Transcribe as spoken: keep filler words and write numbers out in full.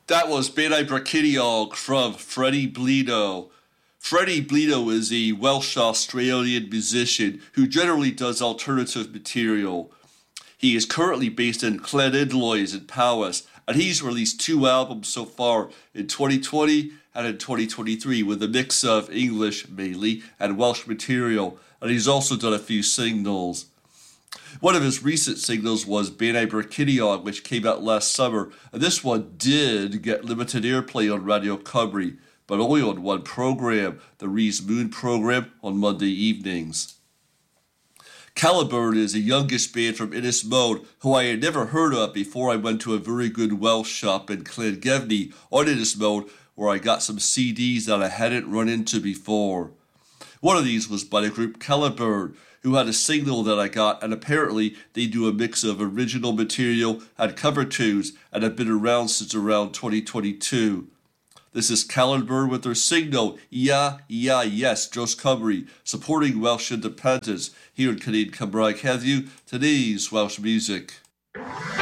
That was Bannai Brachydiog from Freddie Bledo. Freddie Bledo is a Welsh-Australian musician who generally does alternative material. He is currently based in Llanidloes in Powys, and he's released two albums so far in twenty twenty and in twenty twenty-three with a mix of English mainly and Welsh material, and he's also done a few singles. One of his recent singles was Bannai Brachydiog, which came out last summer, and this one did get limited airplay on Radio Cymru, but only on one program, the Rhys Moon program on Monday evenings. Caliburn is a youngish band from Ynys Môn who I had never heard of before I went to a very good Welsh shop in Llangefni on Ynys Môn, where I got some C Ds that I hadn't run into before. One of these was by the group Caliburn, who had a single that I got, and apparently they do a mix of original material and cover tunes and have been around since around twenty twenty-two. This is Caliburn with their single, Ia, Ia, Yes, Dros Cymru, supporting Welsh independence here in Canadian Cymraeg heddiw, today's Welsh music.